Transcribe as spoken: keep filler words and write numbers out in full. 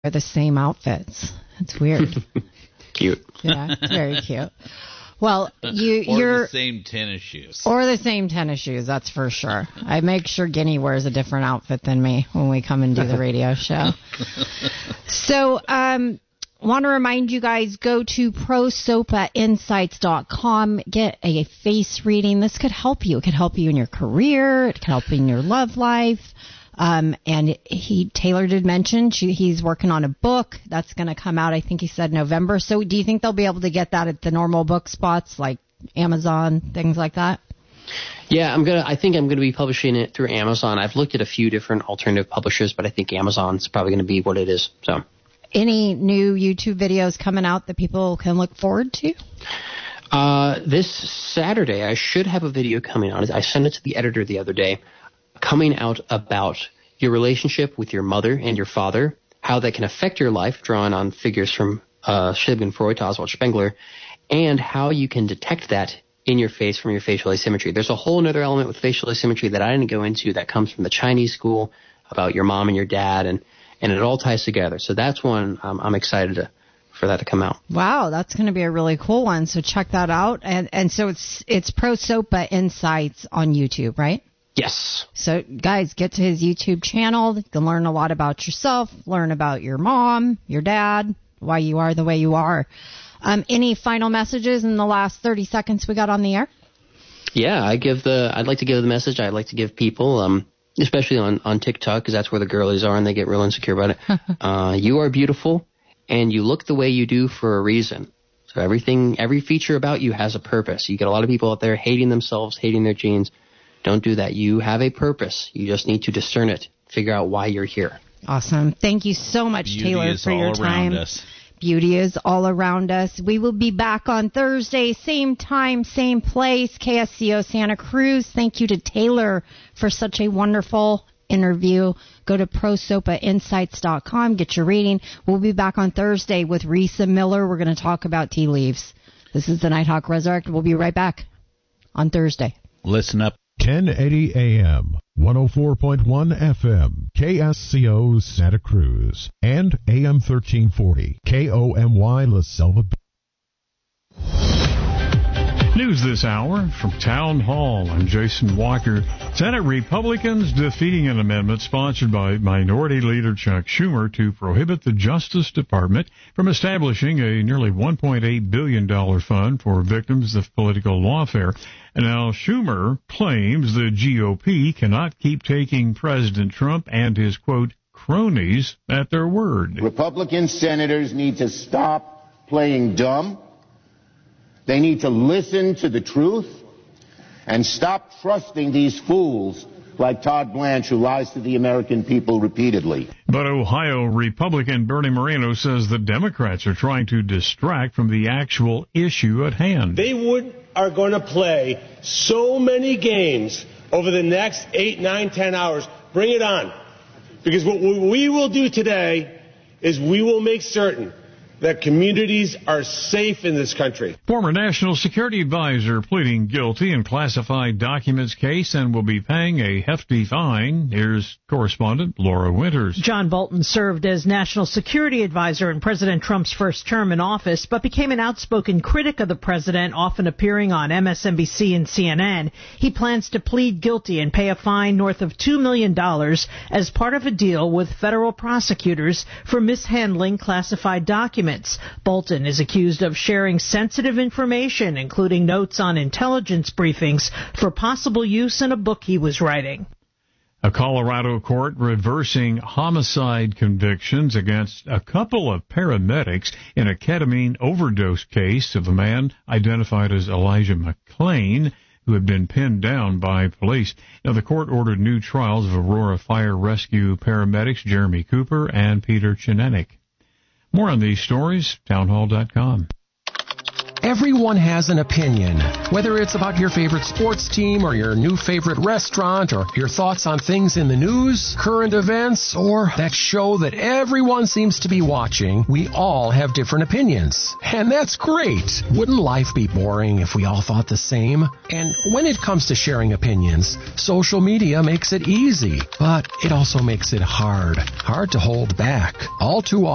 They're the same outfits. It's weird. Cute. Yeah, it's very cute. Well, you, or you're... Or the same tennis shoes. Or the same tennis shoes, that's for sure. I make sure Guinea wears a different outfit than me when we come and do the radio show. So, um... want to remind you guys, go to pro sopa insights dot com, get a face reading. This could help you. It could help you in your career. It could help in your love life. Um, and he, Taylor did mention she, he's working on a book that's going to come out, I think he said November. So do you think they'll be able to get that at the normal book spots like Amazon, things like that? Yeah, I'm gonna. I think I'm gonna be publishing it through Amazon. I've looked at a few different alternative publishers, but I think Amazon's probably going to be what it is. So. Any new YouTube videos coming out that people can look forward to? Uh, this Saturday, I should have a video coming out. I sent it to the editor the other day, coming out about your relationship with your mother and your father, how that can affect your life, drawing on figures from uh, Sigmund Freud to Oswald Spengler, and how you can detect that in your face from your facial asymmetry. There's a whole other element with facial asymmetry that I didn't go into that comes from the Chinese school about your mom and your dad, and And it all ties together. So that's one um, I'm excited to, for that to come out. Wow, that's going to be a really cool one. So check that out. And and so it's it's Pro Sopa Insights on YouTube, right? Yes. So guys, get to his YouTube channel. You can learn a lot about yourself, learn about your mom, your dad, why you are the way you are. Um, any final messages in the last thirty seconds we got on the air? Yeah, I give the. I'd like to give the message I'd like to give people. Um, Especially on, on TikTok, because that's where the girlies are and they get real insecure about it. uh, you are beautiful, and you look the way you do for a reason. So everything, every feature about you has a purpose. You get a lot of people out there hating themselves, hating their genes. Don't do that. You have a purpose. You just need to discern it, figure out why you're here. Awesome. Thank you so much, Beauty Taylor, is for all your around time. Us. Beauty is all around us. We will be back on Thursday, same time, same place, K S C O Santa Cruz. Thank you to Taylor for such a wonderful interview. Go to pro sopa insights dot com, get your reading. We'll be back on Thursday with Risa Miller. We're going to talk about tea leaves. This is the Nighthawk Resurrect. We'll be right back on Thursday. Listen up. ten eighty A M, one oh four point one F M, K S C O Santa Cruz, and A M thirteen forty, K O M Y La Selva. News this hour from Town Hall. I'm Jason Walker. Senate Republicans defeating an amendment sponsored by Minority Leader Chuck Schumer to prohibit the Justice Department from establishing a nearly one point eight billion dollars fund for victims of political lawfare. And now Schumer claims the G O P cannot keep taking President Trump and his, quote, cronies at their word. Republican senators need to stop playing dumb. They need to listen to the truth and stop trusting these fools like Todd Blanche, who lies to the American people repeatedly. But Ohio Republican Bernie Moreno says the Democrats are trying to distract from the actual issue at hand. They would are going to play so many games over the next eight, nine, ten hours. Bring it on. Because what we will do today is we will make certain that communities are safe in this country. Former National Security Advisor pleading guilty in classified documents case and will be paying a hefty fine. Here's correspondent Laura Winters. John Bolton served as National Security Advisor in President Trump's first term in office, but became an outspoken critic of the president, often appearing on M S N B C and C N N. He plans to plead guilty and pay a fine north of two million dollars as part of a deal with federal prosecutors for mishandling classified documents. Bolton is accused of sharing sensitive information, including notes on intelligence briefings, for possible use in a book he was writing. A Colorado court reversing homicide convictions against a couple of paramedics in a ketamine overdose case of a man identified as Elijah McClain, who had been pinned down by police. Now, the court ordered new trials of Aurora Fire Rescue paramedics Jeremy Cooper and Peter Chinenik. More on these stories, townhall dot com. Everyone has an opinion, whether it's about your favorite sports team or your new favorite restaurant or your thoughts on things in the news, current events, or that show that everyone seems to be watching. We all have different opinions. And that's great. Wouldn't life be boring if we all thought the same? And when it comes to sharing opinions, social media makes it easy, but it also makes it hard. Hard to hold back. All too often.